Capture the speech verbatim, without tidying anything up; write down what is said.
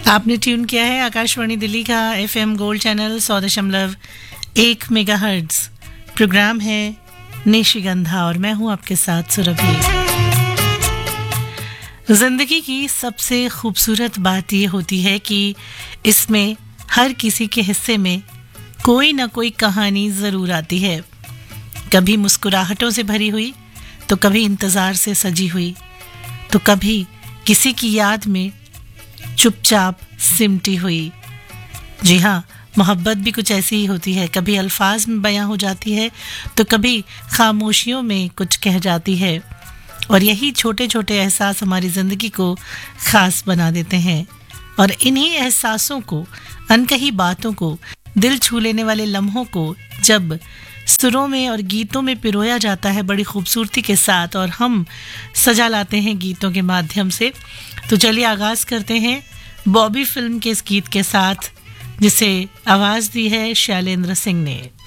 आपने ट्यून किया है आकाशवाणी दिल्ली का एफएम गोल्ड चैनल सौ दशमलव एक मेगाहर्ट्ज। प्रोग्राम है निशिगंधा और मैं हूं आपके साथ सुरभि। जिंदगी की सबसे खूबसूरत बात यह होती है कि इसमें हर किसी के हिस्से में कोई ना कोई कहानी जरूर आती है, कभी मुस्कुराहटों से भरी हुई तो कभी इंतजार से सजी हुई, तो कभी किसी की याद में चुपचाप सिमटी हुई। जी हाँ, मोहब्बत भी कुछ ऐसी ही होती है, कभी अल्फाज में बयां हो जाती है तो कभी खामोशियों में कुछ कह जाती है। और यही छोटे छोटे एहसास हमारी ज़िंदगी को ख़ास बना देते हैं। और इन्हीं एहसासों को, अनकही बातों को, दिल छू लेने वाले लम्हों को जब सुरों में और गीतों में पिरोया जाता है बड़ी खूबसूरती के साथ और हम सजा लाते हैं गीतों के माध्यम से, तो चलिए आगाज़ करते हैं बॉबी फिल्म के इस गीत के साथ, जिसे आवाज़ दी है शैलेंद्र सिंह ने।